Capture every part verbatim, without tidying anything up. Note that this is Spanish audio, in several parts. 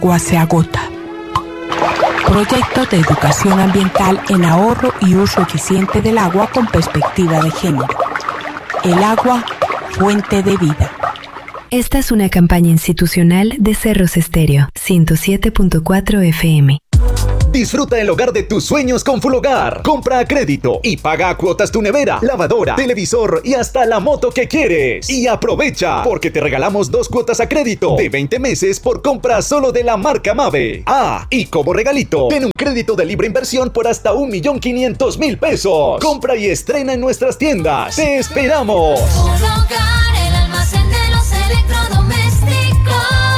agua se agota. Proyecto de educación ambiental en ahorro y uso eficiente del agua con perspectiva de género. El agua, fuente de vida. Esta es una campaña institucional de Cerros Estéreo, ciento siete punto cuatro F M. Disfruta el hogar de tus sueños con Fulhogar. Compra a crédito y paga a cuotas tu nevera, lavadora, televisor y hasta la moto que quieres. Y aprovecha, porque te regalamos dos cuotas a crédito de veinte meses por compra solo de la marca Mave. Ah, y como regalito, ten un crédito de libre inversión por hasta un millón quinientos mil pesos. Compra y estrena en nuestras tiendas. ¡Te esperamos! Fulhogar, el almacén de los electrodomésticos.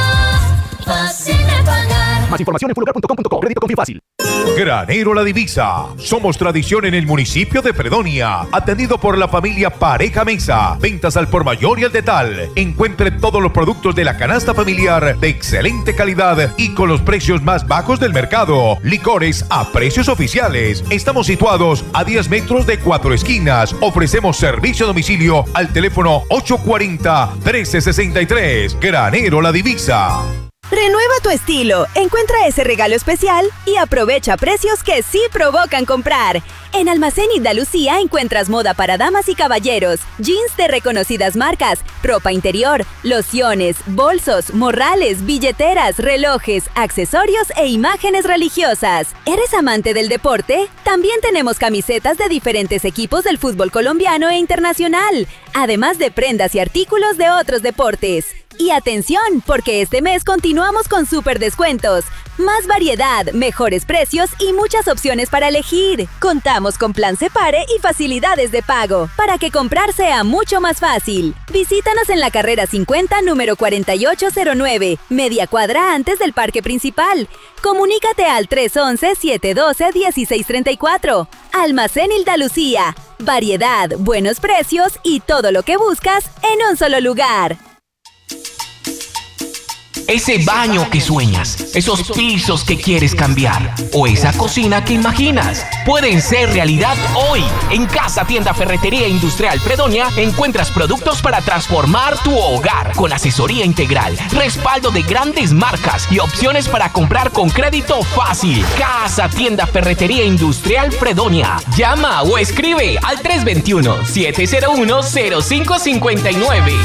Fácil de pagar. Más información en fulhogar punto com punto co. Crédito Confío Fácil. Granero La Divisa. Somos tradición en el municipio de Fredonia. Atendido por la familia Pareja Mesa. Ventas al por mayor y al detal. Encuentre todos los productos de la canasta familiar de excelente calidad y con los precios más bajos del mercado. Licores a precios oficiales. Estamos situados a diez metros de Cuatro Esquinas. Ofrecemos servicio a domicilio al teléfono ocho cuatro cero, trece sesenta y tres. Granero La Divisa. Renueva tu estilo, encuentra ese regalo especial y aprovecha precios que sí provocan comprar. En Almacén Indalucía encuentras moda para damas y caballeros, jeans de reconocidas marcas, ropa interior, lociones, bolsos, morrales, billeteras, relojes, accesorios e imágenes religiosas. ¿Eres amante del deporte? También tenemos camisetas de diferentes equipos del fútbol colombiano e internacional, además de prendas y artículos de otros deportes. Y atención, porque este mes continuamos con súper descuentos. Más variedad, mejores precios y muchas opciones para elegir. Contamos con plan Separe y facilidades de pago, para que comprar sea mucho más fácil. Visítanos en la carrera cincuenta, número cuarenta y ocho cero nueve, media cuadra antes del parque principal. Comunícate al tres once, siete doce, dieciséis treinta y cuatro. Almacén Indalucía. Variedad, buenos precios y todo lo que buscas en un solo lugar. Ese baño que sueñas, esos pisos que quieres cambiar o esa cocina que imaginas pueden ser realidad hoy. En Casa Tienda Ferretería Industrial Fredonia encuentras productos para transformar tu hogar con asesoría integral, respaldo de grandes marcas y opciones para comprar con crédito fácil. Casa Tienda Ferretería Industrial Fredonia. Llama o escribe al tres dos uno, siete cero uno, cero cinco cinco nueve.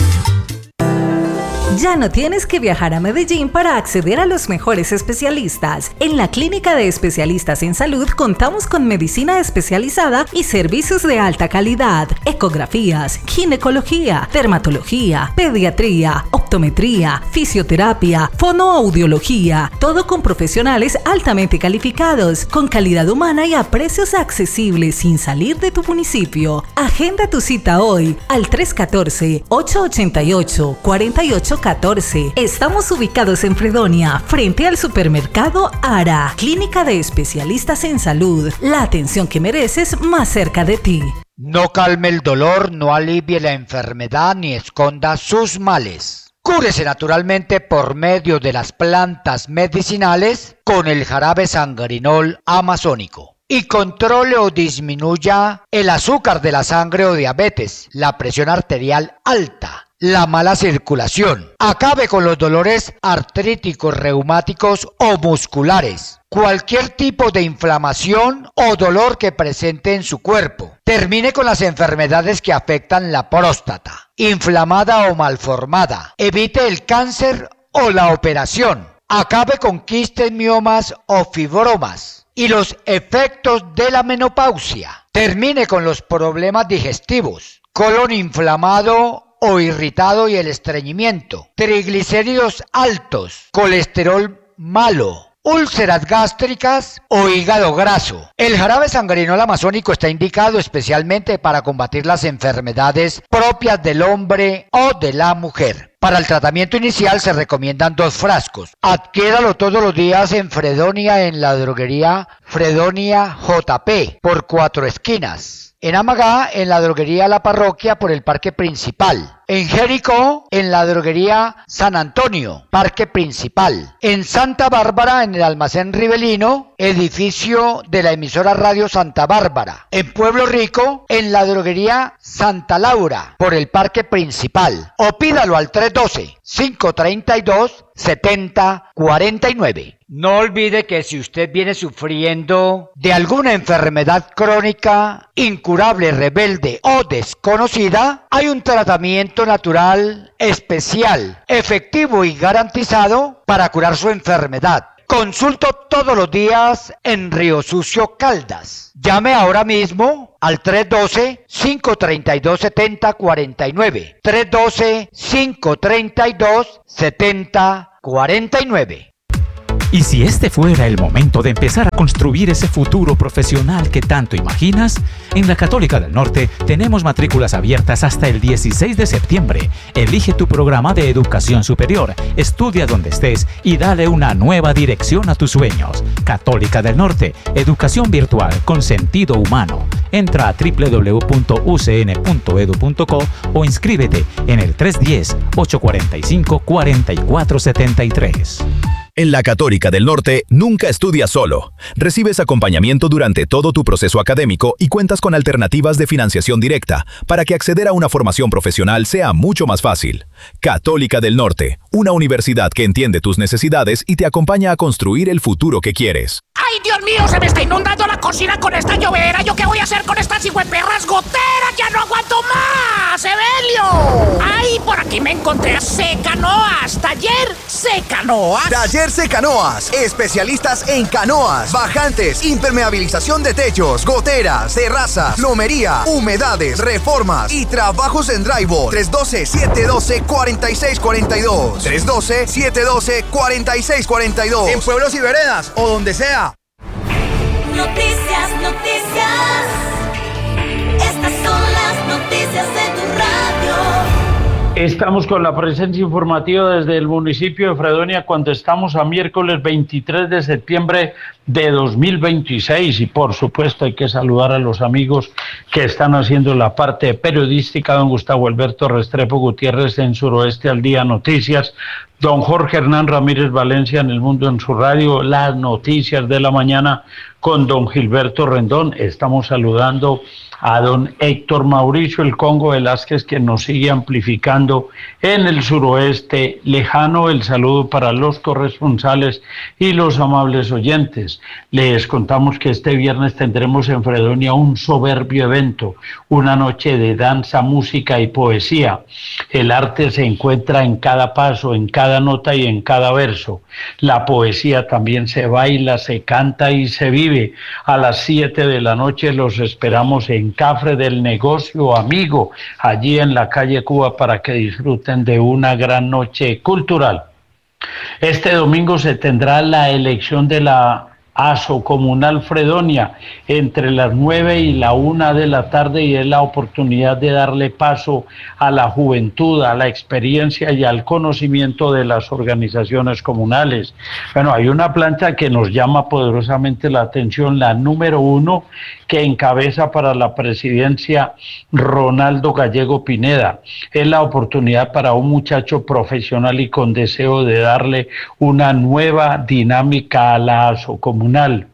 Ya no tienes que viajar a Medellín para acceder a los mejores especialistas. En la Clínica de Especialistas en Salud contamos con medicina especializada y servicios de alta calidad, ecografías, ginecología, dermatología, pediatría, optometría, fisioterapia, fonoaudiología, todo con profesionales altamente calificados, con calidad humana y a precios accesibles sin salir de tu municipio. Agenda tu cita hoy al tres uno cuatro, ocho ocho ocho, cuatro ocho uno cuatro. Estamos ubicados en Fredonia, frente al supermercado Ara. Clínica de Especialistas en Salud. La atención que mereces más cerca de ti. No calme el dolor, no alivie la enfermedad ni esconda sus males. Cúrese naturalmente por medio de las plantas medicinales con el jarabe sangrinol amazónico. Y controle o disminuya el azúcar de la sangre o diabetes, la presión arterial alta, la mala circulación. Acabe con los dolores artríticos, reumáticos o musculares. Cualquier tipo de inflamación o dolor que presente en su cuerpo. Termine con las enfermedades que afectan la próstata, inflamada o malformada. Evite el cáncer o la operación. Acabe con quistes, miomas o fibromas y los efectos de la menopausia. Termine con los problemas digestivos, colon inflamado o irritado y el estreñimiento, triglicéridos altos, colesterol malo, úlceras gástricas o hígado graso. El jarabe sangrinol amazónico está indicado especialmente para combatir las enfermedades propias del hombre o de la mujer. Para el tratamiento inicial se recomiendan dos frascos. Adquiéralo todos los días en Fredonia en la droguería Fredonia J P por Cuatro Esquinas. En Amagá en la droguería La Parroquia por el Parque Principal. En Jericó en la droguería San Antonio, Parque Principal. En Santa Bárbara en el Almacén Rivelino edificio de la emisora Radio Santa Bárbara. En Pueblo Rico, en la droguería Santa Laura, por el parque principal. O pídalo al tres uno dos, cinco tres dos, siete cero cuatro nueve. No olvide que si usted viene sufriendo de alguna enfermedad crónica, incurable, rebelde o desconocida, hay un tratamiento natural especial, efectivo y garantizado para curar su enfermedad. Consulto todos los días en Río Sucio, Caldas. Llame ahora mismo al tres uno dos, cinco tres dos, siete cero cuatro nueve. tres uno dos, cinco tres dos, siete cero cuatro nueve. Y si este fuera el momento de empezar a construir ese futuro profesional que tanto imaginas, en la Católica del Norte tenemos matrículas abiertas hasta el dieciséis de septiembre. Elige tu programa de educación superior, estudia donde estés y dale una nueva dirección a tus sueños. Católica del Norte, educación virtual con sentido humano. Entra a doble u doble u doble u punto u c n punto e d u punto co o inscríbete en el tres uno cero, ocho cuatro cinco, cuatro cuatro siete tres. En la Católica del Norte, nunca estudias solo. Recibes acompañamiento durante todo tu proceso académico y cuentas con alternativas de financiación directa para que acceder a una formación profesional sea mucho más fácil. Católica del Norte, una universidad que entiende tus necesidades y te acompaña a construir el futuro que quieres. ¡Ay, Dios mío! ¡Se me está inundando la cocina con esta llovera! ¿Yo qué voy a hacer con estas hijueperras goteras? ¡Ya no aguanto más! ¡Evelio! ¡Ay, por aquí me encontré a Secanoas! ¡Taller Secanoas! Taller Secanoas. Especialistas en canoas, bajantes, impermeabilización de techos, goteras, terrazas, plomería, humedades, reformas y trabajos en drywall. tres uno dos, siete uno dos, cuatro seis cuatro dos. tres uno dos, siete uno dos, cuatro seis cuatro dos. En pueblos y veredas o donde sea. Noticias, noticias. Estas son las noticias de tu radio. Estamos con la presencia informativa desde el municipio de Fredonia cuando estamos a miércoles veintitrés de septiembre de dos mil veintiséis y por supuesto hay que saludar a los amigos que están haciendo la parte periodística, don Gustavo Alberto Restrepo Gutiérrez en Suroeste al Día Noticias, don Jorge Hernán Ramírez Valencia en El Mundo en su radio, las noticias de la mañana con don Gilberto Rendón. Estamos saludando a don Héctor Mauricio El Congo Velázquez, que nos sigue amplificando en el suroeste lejano. El saludo para los corresponsales y los amables oyentes. Les contamos que este viernes tendremos en Fredonia un soberbio evento, una noche de danza, música y poesía. El arte se encuentra en cada paso, en cada nota y en cada verso. La poesía también se baila, se canta y se vive. A las siete de la noche los esperamos en Cafre del Negocio Amigo, allí en la calle Cuba, para que disfruten de una gran noche cultural. Este domingo se tendrá la elección de la ASO Comunal Fredonia entre las nueve y la una de la tarde y es la oportunidad de darle paso a la juventud, a la experiencia y al conocimiento de las organizaciones comunales. Bueno, hay una plancha que nos llama poderosamente la atención, la número uno, que encabeza para la presidencia Ronaldo Gallego Pineda. Es la oportunidad para un muchacho profesional y con deseo de darle una nueva dinámica a la ASO Comunal.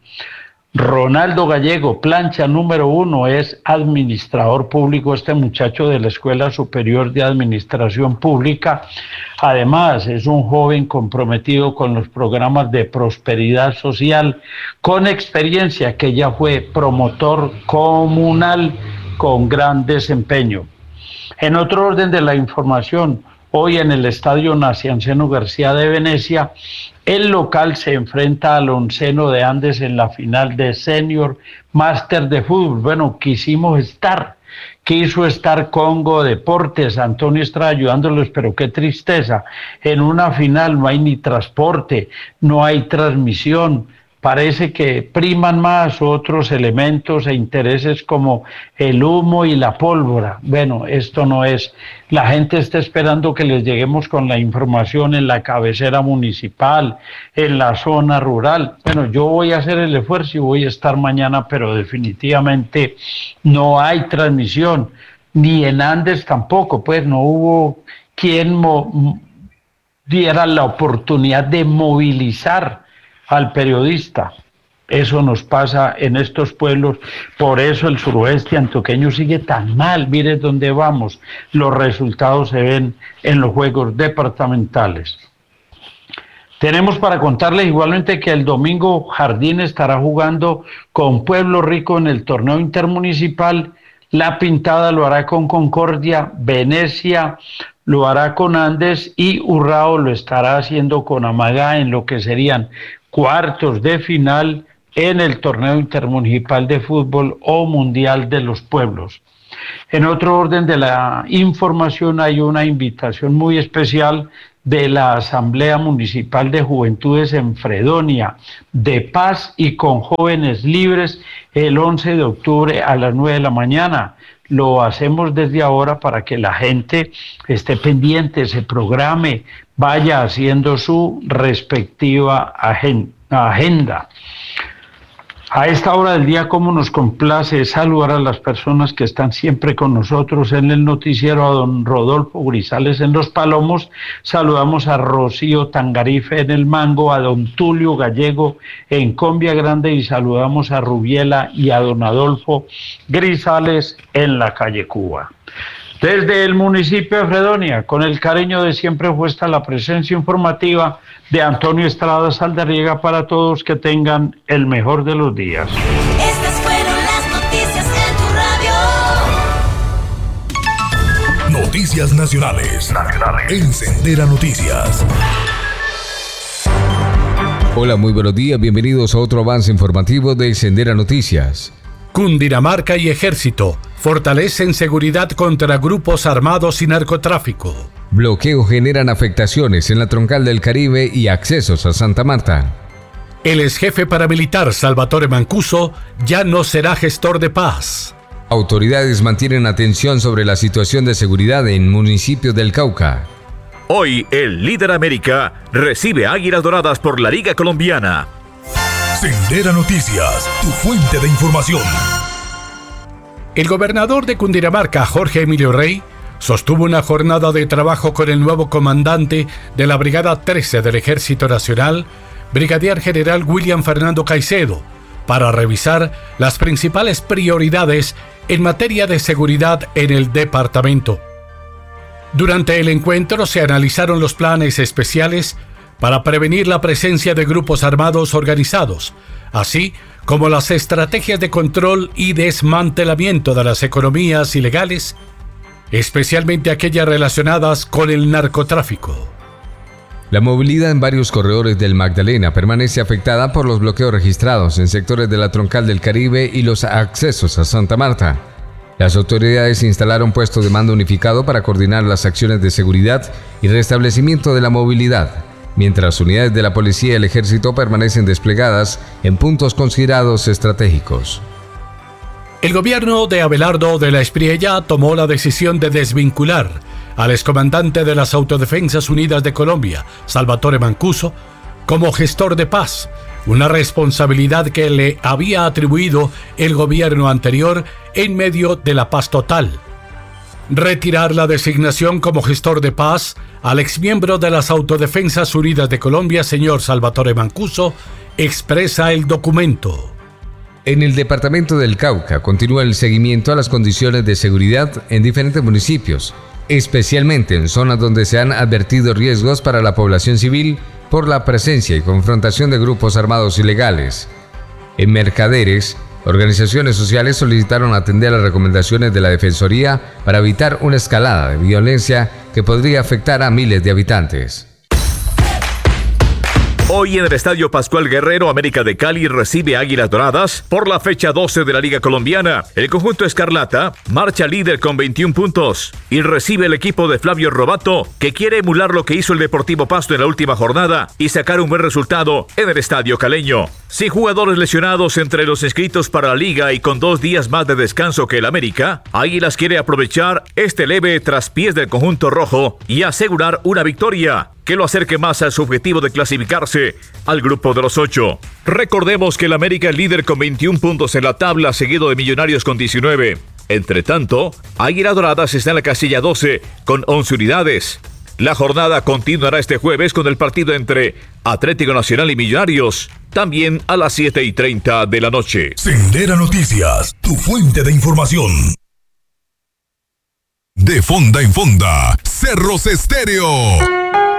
Ronaldo Gallego, plancha número uno, es administrador público, este muchacho de la Escuela Superior de Administración Pública. Además, es un joven comprometido con los programas de prosperidad social, con experiencia, que ya fue promotor comunal con gran desempeño. En otro orden de la información, hoy en el Estadio Nacianceno García de Venecia, el local se enfrenta al Onceno de Andes en la final de Senior Master de Fútbol. Bueno, quisimos estar, quiso estar Congo Deportes, Antonio Estrada ayudándolos, pero qué tristeza. En una final no hay ni transporte, no hay transmisión. Parece que priman más otros elementos e intereses como el humo y la pólvora. Bueno, esto no es. La gente está esperando que les lleguemos con la información en la cabecera municipal, en la zona rural. Bueno, yo voy a hacer el esfuerzo y voy a estar mañana, pero definitivamente no hay transmisión. Ni en Andes tampoco, pues no hubo quien mo- diera la oportunidad de movilizar al periodista. Eso nos pasa en estos pueblos, por eso el suroeste antioqueño sigue tan mal. Mire dónde vamos, los resultados se ven en los juegos departamentales. Tenemos para contarles igualmente que el domingo Jardín estará jugando con Pueblo Rico en el torneo intermunicipal. La Pintada lo hará con Concordia, Venecia lo hará con Andes y Urrao lo estará haciendo con Amagá en lo que serían cuartos de final en el torneo intermunicipal de fútbol o mundial de los pueblos. En otro orden de la información, hay una invitación muy especial de la Asamblea Municipal de Juventudes en Fredonia, de paz y con jóvenes libres, el once de octubre a las nueve de la mañana. Lo hacemos desde ahora para que la gente esté pendiente, se programe, vaya haciendo su respectiva agenda. A esta hora del día, como nos complace saludar a las personas que están siempre con nosotros en el noticiero, a don Rodolfo Grisales en Los Palomos, saludamos a Rocío Tangarife en El Mango, a don Tulio Gallego en Combia Grande y saludamos a Rubiela y a don Adolfo Grisales en la calle Cuba. Desde el municipio de Fredonia, con el cariño de siempre, fue esta la presencia informativa de Antonio Estrada Saldarriaga para todos. Que tengan el mejor de los días. Estas fueron las noticias en tu radio. Noticias nacionales. Nacionales. En Sendera Noticias. Hola, muy buenos días. Bienvenidos a otro avance informativo de Sendera Noticias. Cundinamarca y Ejército fortalecen seguridad contra grupos armados y narcotráfico. Bloqueo generan afectaciones en la troncal del Caribe y accesos a Santa Marta. El exjefe paramilitar Salvatore Mancuso ya no será gestor de paz. Autoridades mantienen atención sobre la situación de seguridad en municipios del Cauca. Hoy el líder América recibe Águilas Doradas por la Liga Colombiana. Sendera Noticias, tu fuente de información. El gobernador de Cundinamarca, Jorge Emilio Rey, sostuvo una jornada de trabajo con el nuevo comandante de la Brigada trece del Ejército Nacional, Brigadier General William Fernando Caicedo, para revisar las principales prioridades en materia de seguridad en el departamento. Durante el encuentro se analizaron los planes especiales para prevenir la presencia de grupos armados organizados, así como las estrategias de control y desmantelamiento de las economías ilegales, especialmente aquellas relacionadas con el narcotráfico. La movilidad en varios corredores del Magdalena permanece afectada por los bloqueos registrados en sectores de la troncal del Caribe y los accesos a Santa Marta. Las autoridades instalaron puestos de mando unificado para coordinar las acciones de seguridad y restablecimiento de la movilidad, mientras unidades de la policía y el ejército permanecen desplegadas en puntos considerados estratégicos. El gobierno de Abelardo de la Espriella tomó la decisión de desvincular al excomandante de las Autodefensas Unidas de Colombia, Salvatore Mancuso, como gestor de paz, una responsabilidad que le había atribuido el gobierno anterior en medio de la paz total. Retirar la designación como gestor de paz al exmiembro de las Autodefensas Unidas de Colombia, señor Salvatore Mancuso, expresa el documento. En el departamento del Cauca continúa el seguimiento a las condiciones de seguridad en diferentes municipios, especialmente en zonas donde se han advertido riesgos para la población civil por la presencia y confrontación de grupos armados ilegales. En Mercaderes, organizaciones sociales solicitaron atender las recomendaciones de la Defensoría para evitar una escalada de violencia que podría afectar a miles de habitantes. Hoy en el Estadio Pascual Guerrero, América de Cali recibe Águilas Doradas por la fecha doce de la Liga Colombiana. El conjunto escarlata marcha líder con veintiún puntos y recibe el equipo de Flavio Robato, que quiere emular lo que hizo el Deportivo Pasto en la última jornada y sacar un buen resultado en el Estadio Caleño. Sin jugadores lesionados entre los inscritos para la Liga y con dos días más de descanso que el América, Águilas quiere aprovechar este leve traspiés del conjunto rojo y asegurar una victoria que lo acerque más a su objetivo de clasificarse al grupo de los ocho. Recordemos que el América es líder con veintiún puntos en la tabla, seguido de Millonarios con diecinueve. Entre tanto, Águilas Doradas está en la casilla doce con once unidades. La jornada continuará este jueves con el partido entre Atlético Nacional y Millonarios también a las siete y treinta de la noche. Sendera Noticias, tu fuente de información. De fonda en fonda, Cerros Estéreo.